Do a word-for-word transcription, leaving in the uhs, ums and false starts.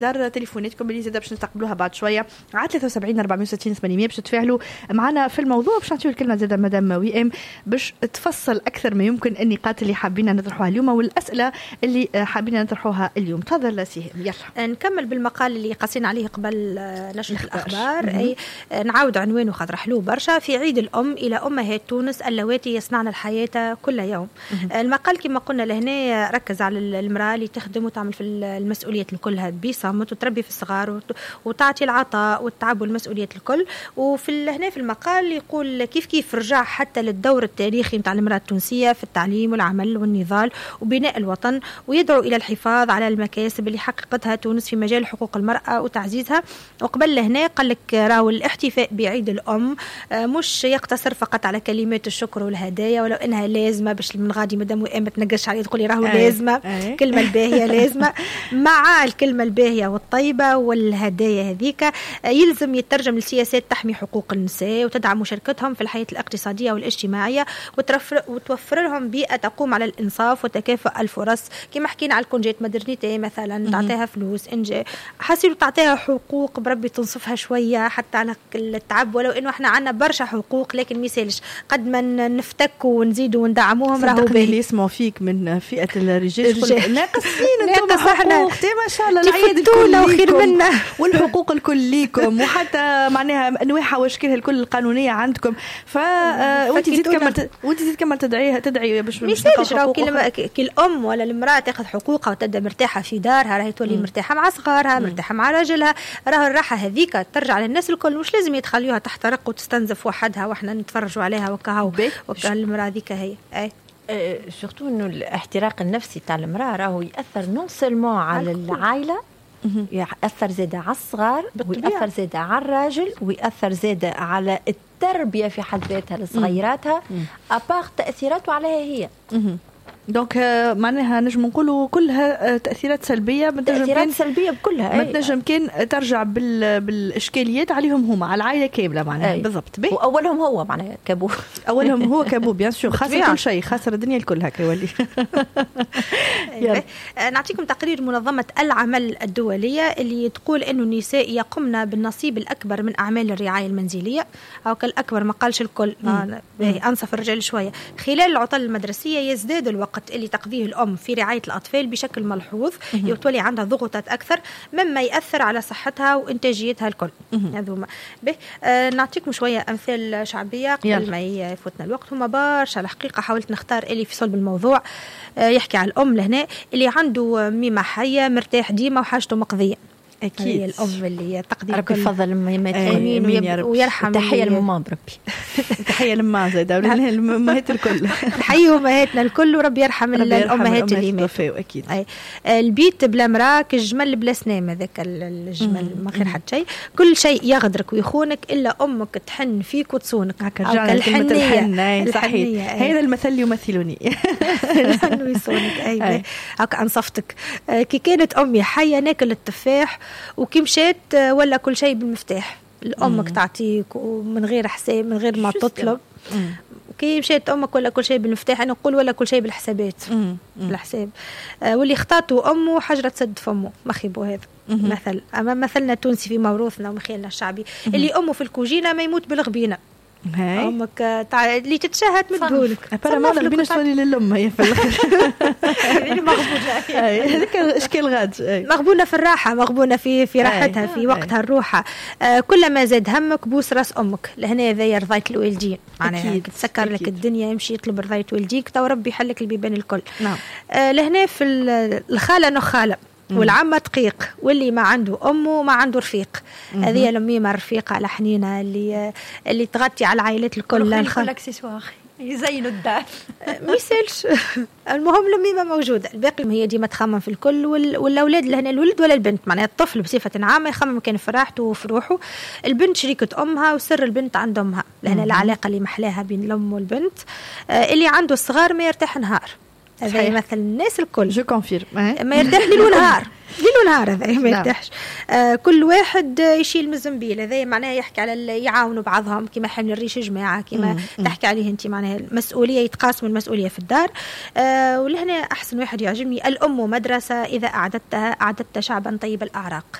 دار تليفوناتكم اللي زاد باش نستقبلوها بعد شويه على ثلاثة وسبعين أربعمية وستين ثمانمية باش تتفاعلوا معنا في الموضوع. باش نعطيو الكلمه زاد مدام وي ام باش تفصل اكثر ما يمكن النقاط اللي حابين نطرحوها اليوم والاسئله اللي حابين نطرحوها اليوم. تفضل سهام. يلا نكمل بالمقال اللي قاسين عليه قبل نشرة الاخبار. اي نعاود عنوانه خاطر حلو برشا. في عيد الام الى امهات تونس اللواتي يصنعن الحياه كل يوم. المقال كما قلنا لهنا ركز على المراه اللي تخدم وتعمل في المسؤوليات الكلها بيصة وتربي في الصغار وتعطي العطاء والتعب والمسؤوليات الكل. وفي هنا في المقال يقول كيف كيف رجع حتى للدور التاريخي نتاع المرأة التونسية في التعليم والعمل والنضال وبناء الوطن، ويدعو إلى الحفاظ على المكاسب اللي حققتها تونس في مجال حقوق المرأة وتعزيزها. وقبل هنا قال لك راهو الاحتفاء بعيد الأم مش يقتصر فقط على كلمات الشكر والهدايا، ولو إنها لازمة باش من غادي مدام وئام تنقش عليه تقولي راهو لازمة كلمة الباهية لازمة مع الكلمة الباهية والطيبة والهدايا هذيك يلزم يترجم لسياسات تحمي حقوق النساء وتدعم مشاركتهم في الحياة الاقتصادية والاجتماعية وتوفر لهم بيئة تقوم على الإنصاف وتكافؤ الفرص. كما حكينا على الكونجيت مدرنيتي مثلا تعطيها فلوس إنجا حسيلو تعطيها حقوق بربي تنصفها شوية حتى على التعب، ولو إنه إحنا عنا برشا حقوق لكن ميسالش قد ما نفتك ونزيدوا وندعموهم راهو باهي. اللي يسمعوا فيك من فئة الرجال ناقصين انتم حقوق ما شاء الله العيد الكل وخير منا والحقوق الكل ليكم وحتى معناها انواعها واشكالها الكل القانونيه عندكم. ف وانت تزيد كمل وانت تزيد كمل تدعيها تدعي باش ميسالش راهو كي الام ولا المراه تاخذ حقوقها وتبدا مرتاحه في دارها راهي تولي مرتاحه مع صغارها مرتاحه مع راجلها. راهو الراحه هذيك ترجع للناس الكل مش لازم يتخليوها تحت رق وتستنزف وحدها واحنا نتفرجوا عليها وكهو وكان المراه ذيك هي اي سورتو انه الاحتراق النفسي تاع المراه راهو ياثر نون سيلمون على العائله، ياثر زاده على الصغار وياثر زاده على الراجل وياثر زاده على التربيه في حد ذاتها لصغيراتها ابار تاثيراته عليها هي. دونك معناها نجم نقولوا كلها تأثيرات سلبية تأثيرات سلبية بكلها ما تنجم كان ترجع بال... بالإشكاليات عليهم هما على العائلة كاملة معناها بالضبط. وأولهم هو معناها كابو أولهم هو كابو بيان سور خاسر كل شيء خاسر الدنيا الكل هكا يولي. نعطيكم تقرير منظمة العمل الدولية اللي تقول إنه النساء يقمن بالنصيب الأكبر من أعمال الرعاية المنزلية أو كالأكبر ما قالش الكل أنصف الرجال شوية. خلال العطل المدرسية يزداد الوقت اللي تقضيه الأم في رعاية الأطفال بشكل ملحوظ يتولي عندها ضغوطات أكثر مما يأثر على صحتها وإنتاجيتها الكل. هذوما به آه نعطيكم شوية أمثال شعبية قبل ما يفوتنا الوقت. هما برشا الحقيقة حاولت نختار اللي في صلب الموضوع. آه يحكي على الأم لهنا اللي عنده ميمة حية مرتاح ديما وحاجته مقضية. أكيد الأم اللي تقضي ربي يفضل ما يتأمين ويرحم. تحية للماما بربي تحية للماما زايدة وللأمهات الكل نحيي أمهاتنا الكل وربي يرحم الأمهات اللي ماتوا. أكيد البيت بلا مراه كالجمل بلا سنام هذاك الجمل ما خير حد شيء. كل شيء يغدرك ويخونك إلا أمك تحن فيك وتصونك. هكا الحنية الحنية هذا المثل يمثلني لأنه يصونك. أي هكا أنصفتك كي كانت أمي حية ناكل التفاح وكي مشيت ولا كل شيء بالمفتاح. الأمك تعطيك ومن غير حساب من غير ما تطلب. كي مشيت أمك ولا كل شيء بالمفتاح أنا أقول ولا كل شيء بالحسابات بالحساب. آه واللي اختاته أمه حجرة تسد فمه ما خيبوا هذا مثل. أما مثلنا التونسي في موروثنا ومخيلنا الشعبي اللي أمه في الكوجينة ما يموت بالغبينة. هاي. أمك تع... اللي تتشاهد مدهولك أبرا ما الغبينة شوالي للأم هي في الآخر اللي مغبونة هذيك إشكال غاد مغبونة في الراحة مغبونة في في راحتها في وقتها الروحة. آه كلما زاد همك بوس راس أمك لهنا هذا رضاية الوالدين معناها تسكر لك الدنيا يمشي يطلب رضاية والديك تو ربي يحلك البيبان الكل. نعم. آه لهنا في الخالة نخالة والعمة دقيق واللي ما عنده أمه ما عنده رفيق. هذه الأميمة الرفيقة الحنينة اللي اللي تغطي على العائلات الكل. الخل اكسسوار يزينوا الدار ما يسالش. المهم الأميمة موجودة الباقي هي ديما تخمم في الكل. والأولاد اللي هنا الولد ولا البنت معناها الطفل بصفة عامة يخمم كان في راحته وفي روحه. البنت شريكة أمها وسر البنت عند أمها لهنا العلاقة اللي محلاها بين الأم والبنت. اللي عنده الصغار ما يرتاح نهار هذا يمثل الناس الكل. جو كونفيرم ما يرتاح ليل ونهار ليل ونهار هذا ما يرتاحش. آه كل واحد يشيل من الزنبيل هذا معناها يحكي على يعاونوا بعضهم كما حمل الريش جماعه كما تحكي عليه انت معناها المسؤوليه يتقاسموا المسؤوليه في الدار. آه ولهنا احسن واحد يعجبني الام مدرسه اذا اعددتها اعددت شعبا طيب الاعراق.